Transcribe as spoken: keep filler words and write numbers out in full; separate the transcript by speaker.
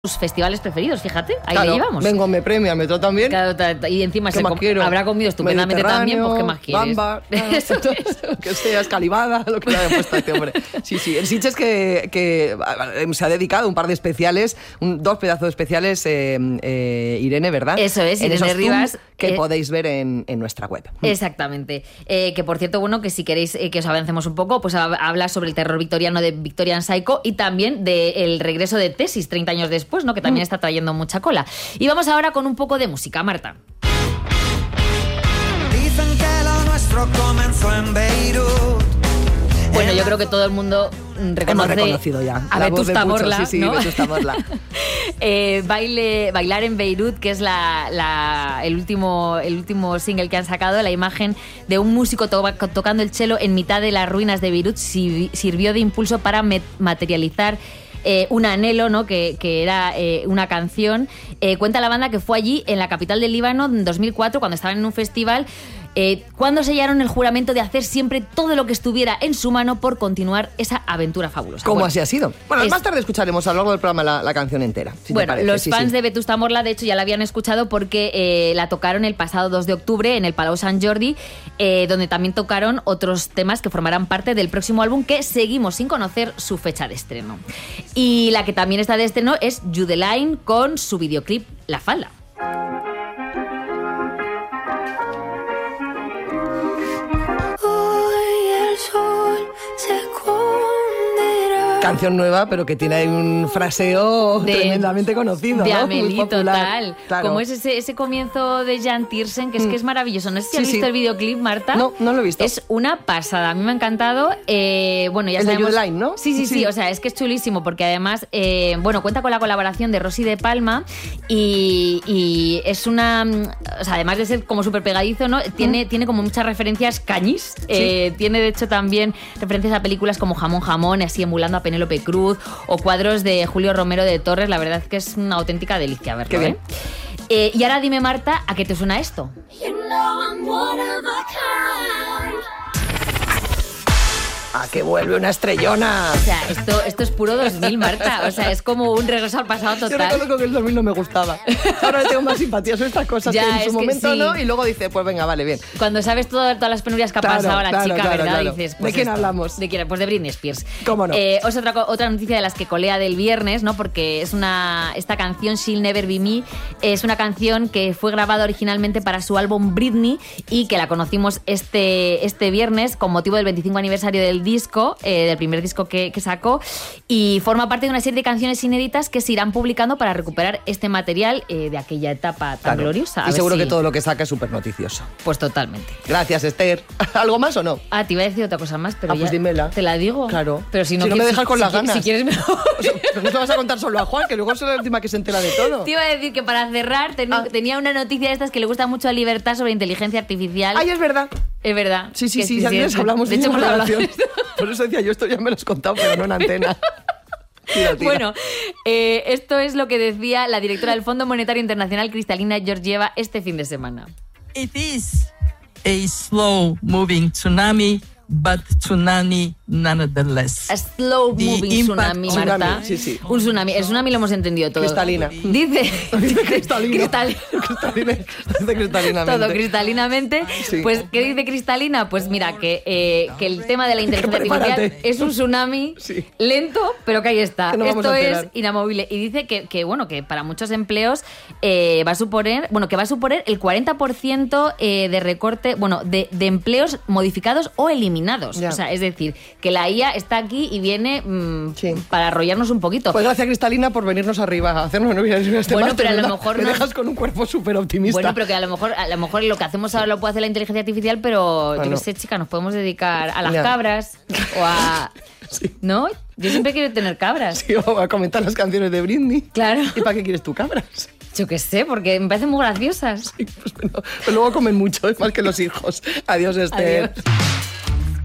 Speaker 1: sus festivales preferidos, fíjate, ahí
Speaker 2: claro,
Speaker 1: le llevamos.
Speaker 2: Vengo, me premia, me trata también.
Speaker 1: Claro, y encima se com- habrá comido estupendamente también, pues ¿qué más quieres?
Speaker 2: Bamba, eso, eso. Que sea escalivada, lo que le haya puesto a este hombre. Sí, sí, el Sitges que, que se ha dedicado un par de especiales, un, dos pedazos de especiales, eh, eh, Irene, ¿verdad?
Speaker 1: Eso es,
Speaker 2: en
Speaker 1: Irene Rivas.
Speaker 2: Que
Speaker 1: eh,
Speaker 2: podéis ver en, en nuestra web.
Speaker 1: Exactamente. Eh, que por cierto, bueno, que si queréis eh, que os avancemos un poco, pues habla sobre el terror victoriano de Victorian Psycho y también del regreso de Tesis treinta años después, ¿no? Que también mm. está trayendo mucha cola. Y vamos ahora con un poco de música, Marta.
Speaker 3: Dicen que lo nuestro comenzó en Beirut.
Speaker 1: Bueno, yo creo que todo el mundo reconoce
Speaker 2: Hemos reconocido ya
Speaker 1: a Vetusta Morla,
Speaker 2: sí, sí,
Speaker 1: ¿no?
Speaker 2: Vetusta Morla.
Speaker 1: eh, baile, Bailar en Beirut, que es la, la, el, último, el último single que han sacado, la imagen de un músico to- tocando el cello en mitad de las ruinas de Beirut sirvió de impulso para met- materializar Eh, un anhelo, ¿no? que, que era eh, una canción. Eh, cuenta la banda que fue allí, en la capital del Líbano, en dos mil cuatro, cuando estaban en un festival, eh, cuando sellaron el juramento de hacer siempre todo lo que estuviera en su mano por continuar esa aventura fabulosa.
Speaker 2: ¿Cómo
Speaker 1: bueno,
Speaker 2: así ha sido? Bueno, es... más tarde escucharemos a lo largo del programa la, la canción entera. Si
Speaker 1: bueno, los
Speaker 2: sí,
Speaker 1: fans
Speaker 2: sí.
Speaker 1: de Vetusta Morla, de hecho, ya la habían escuchado porque eh, la tocaron el pasado dos de octubre en el Palau Sant Jordi, eh, donde también tocaron otros temas que formarán parte del próximo álbum, que seguimos sin conocer su fecha de estreno. Y la que también está de estreno es Judeline, con su videoclip La Falda.
Speaker 2: Canción nueva, pero que tiene ahí un fraseo de, tremendamente conocido,
Speaker 1: de
Speaker 2: ¿no?
Speaker 1: Amélie, total.
Speaker 2: Claro.
Speaker 1: Como es ese, ese comienzo de Jan Tiersen, que es que es maravilloso. No sé si has
Speaker 2: sí,
Speaker 1: visto
Speaker 2: sí.
Speaker 1: el videoclip, Marta.
Speaker 2: No, no lo he visto.
Speaker 1: Es una pasada, a mí me ha encantado. Eh, bueno, ya
Speaker 2: el
Speaker 1: sabemos...
Speaker 2: de Judeline, ¿no?
Speaker 1: Sí, sí, sí, sí, o sea, es que es chulísimo, porque además, eh, bueno, cuenta con la colaboración de Rosy de Palma y, y es una... O sea, además de ser como súper pegadizo, ¿no? Tiene, mm. tiene como muchas referencias cañís. Sí. Eh, tiene, de hecho, también referencias a películas como Jamón Jamón, así emulando a Penélope Cruz, o cuadros de Julio Romero de Torres. La verdad es que es una auténtica delicia verlo.
Speaker 2: Qué bien.
Speaker 1: ¿eh? Eh, y ahora dime, Marta, ¿a qué te suena esto? You know I'm one of a kind.
Speaker 2: ¡Ah, que vuelve una estrellona!
Speaker 1: O sea, esto, esto es puro dos mil, Marta. O sea, es como un regreso al pasado total.
Speaker 2: Yo recuerdo que el dos mil no me gustaba. Ahora le tengo más simpatía. Son estas cosas ya, que en su momento sí. no, y luego dice, pues venga, vale, bien.
Speaker 1: Cuando sabes todo, todas las penurias que ha
Speaker 2: claro,
Speaker 1: pasado la
Speaker 2: claro,
Speaker 1: chica,
Speaker 2: claro,
Speaker 1: ¿verdad?
Speaker 2: Claro.
Speaker 1: Dices, pues
Speaker 2: ¿de quién
Speaker 1: esto,
Speaker 2: hablamos?
Speaker 1: ¿De quién? Pues de Britney Spears.
Speaker 2: ¿Cómo no?
Speaker 1: Eh, es otra, otra noticia de las que colea del viernes, ¿no? Porque es una, esta canción, She'll Never Be Me, es una canción que fue grabada originalmente para su álbum Britney y que la conocimos este, este viernes con motivo del veinticinco aniversario del disco, eh, del primer disco que, que sacó, y forma parte de una serie de canciones inéditas que se irán publicando para recuperar este material eh, de aquella etapa tan
Speaker 2: claro.
Speaker 1: gloriosa. A
Speaker 2: y seguro
Speaker 1: si...
Speaker 2: que todo lo que saca es súper noticioso.
Speaker 1: Pues totalmente.
Speaker 2: Gracias, Esther. ¿Algo más o no?
Speaker 1: Ah, te iba a decir otra cosa más, pero
Speaker 2: ah,
Speaker 1: ya
Speaker 2: pues dímela.
Speaker 1: Te la digo.
Speaker 2: Claro.
Speaker 1: Pero si no,
Speaker 2: si no me dejas con
Speaker 1: si,
Speaker 2: las
Speaker 1: si,
Speaker 2: ganas.
Speaker 1: Si quieres me
Speaker 2: o sea, no te vas a contar solo a Juan, que luego es la última que se entera de todo.
Speaker 1: Te iba a decir que para cerrar ten, ah. tenía una noticia de estas que le gusta mucho a Libertad sobre inteligencia artificial.
Speaker 2: Ay, es verdad.
Speaker 1: Es verdad.
Speaker 2: Sí, sí,
Speaker 1: que,
Speaker 2: sí,
Speaker 1: sí,
Speaker 2: antes
Speaker 1: sí,
Speaker 2: hablamos
Speaker 1: de,
Speaker 2: de
Speaker 1: hecho,
Speaker 2: relación. Por eso decía, yo esto ya me lo has contado, pero no en antena. Tira, tira.
Speaker 1: Bueno, eh, esto es lo que decía la directora del Fondo Monetario Internacional, Kristalina Georgieva, este fin de semana.
Speaker 4: It is a slow-moving tsunami, but tsunami nonetheless.
Speaker 1: A slow moving tsunami, Marta.
Speaker 2: Tsunami, sí, sí.
Speaker 1: Un tsunami. El tsunami lo hemos entendido todo.
Speaker 2: Cristalina.
Speaker 1: Dice.
Speaker 2: Dice cristalino.
Speaker 1: Cristal...
Speaker 2: Cristalina. Dice cristalinamente.
Speaker 1: Todo cristalinamente. Sí. Pues, ¿qué dice Cristalina? Pues mira, que, eh, que el tema de la inteligencia artificial es un tsunami sí. lento, pero que ahí está. Que no Esto es inamovible. Y dice que, que, bueno, que para muchos empleos eh, va a suponer, bueno, que va a suponer el cuarenta por ciento eh, de recorte, bueno, de, de empleos modificados o eliminados. Ya. O sea, es decir, que la I A está aquí y viene mmm, sí. para arrollarnos un poquito.
Speaker 2: Pues gracias, Cristalina, por venirnos arriba a hacernos no este
Speaker 1: bueno,
Speaker 2: máster,
Speaker 1: pero a lo
Speaker 2: ¿verdad?
Speaker 1: mejor
Speaker 2: me
Speaker 1: no...
Speaker 2: dejas con un cuerpo súper optimista.
Speaker 1: Bueno, pero que a lo mejor a lo mejor lo que hacemos ahora lo puede hacer la inteligencia artificial, pero bueno. yo qué sé, chica, nos podemos dedicar a las ya. cabras o a... Sí. ¿No? Yo siempre quiero tener cabras.
Speaker 2: Sí, o a comentar las canciones de Britney.
Speaker 1: Claro.
Speaker 2: ¿Y para qué quieres tú cabras?
Speaker 1: Yo qué sé, porque me parecen muy graciosas.
Speaker 2: Sí, pues bueno, pero luego comen mucho, es más que los hijos. Adiós, Esther.
Speaker 1: Adiós.